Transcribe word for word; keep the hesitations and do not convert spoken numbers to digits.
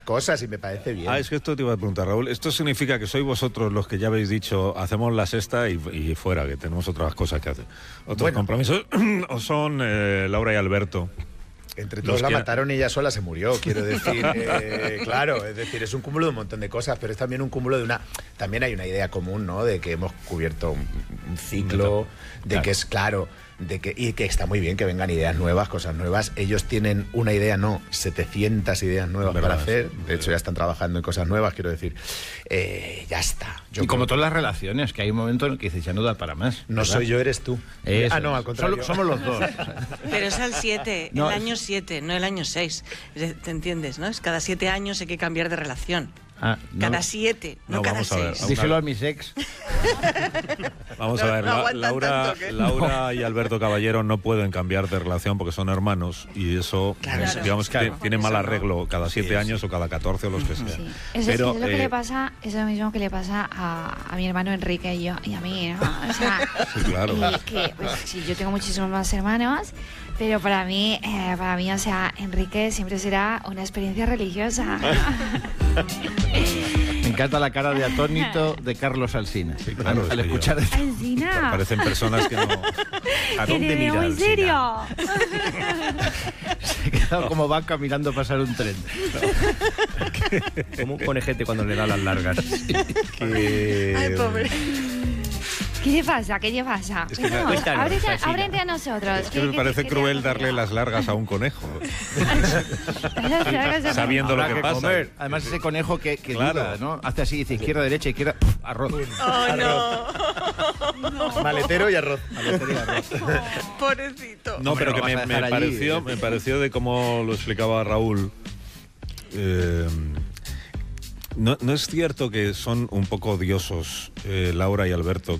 cosas y me parece bien. Ah, es que esto te iba a preguntar, Raúl. ¿Esto significa que sois vosotros los que ya habéis dicho hacemos la sexta y, y fuera, que tenemos otras cosas que hacer? ¿Otros bueno. compromisos? ¿O son eh, Laura y Alberto? Entre todos la que... mataron y ella sola se murió, quiero decir. Eh, claro, es decir, es un cúmulo de un montón de cosas, pero es también un cúmulo de una... También hay una idea común, ¿no? De que hemos cubierto un, un ciclo, de claro. que es claro... De que, y que está muy bien que vengan ideas nuevas, cosas nuevas. Ellos tienen una idea, no, setecientas ideas nuevas para hacer. De hecho, ya están trabajando en cosas nuevas, quiero decir. Eh, ya está. Yo y como todas las relaciones, que hay un momento en el que dices, ya no da para más. No ¿verdad? Soy yo, eres tú. Eso. Ah, no, al contrario. Somos los dos. Pero es al siete, no, el año siete, no el año seis. ¿Te entiendes, no? Es cada siete años hay que cambiar de relación. Ah, no. Cada siete, no, no cada seis. Díselo a mis ex. Vamos no, a ver, no la, Laura, tanto, Laura no. y Alberto Caballero no pueden cambiar de relación porque son hermanos y eso, claro, pues, digamos claro, que tiene mal arreglo cada siete sí, años sí. o cada catorce o los que sean. Sí. Eso, Pero, es, es lo eh, que le pasa, es lo mismo que le pasa a, a mi hermano Enrique y yo y a mí, ¿no? O sea, sí, claro. y que, pues, sí, yo tengo muchísimos más hermanos. Pero para mí, eh, para mí, o sea, Enrique siempre será una experiencia religiosa. Me encanta la cara de atónito de Carlos Alsina. Sí, claro, al escuchar esto. Alsina. Parecen personas que no... ¿A dónde mira en serio? Se ha quedado como vaca mirando pasar un tren. Como un conejete cuando le da las largas. Que... Ay, pobre. ¿Qué le pasa? ¿Qué le pasa? Es que no, cuéntanos, ábrete, ábrete a nosotros. Es que me parece cruel darle las largas a un conejo. Sabiendo lo que, que pasa. Comer. Además, ese conejo que, que claro. duda, ¿no? Hace así, dice izquierda, derecha, izquierda, arroz. Oh, arroz. No. no. Maletero y arroz. Maletero y arroz. Oh, pobrecito. No, pero que me, me, pareció, me pareció de cómo lo explicaba Raúl. Eh, No, no es cierto que son un poco odiosos eh, Laura y Alberto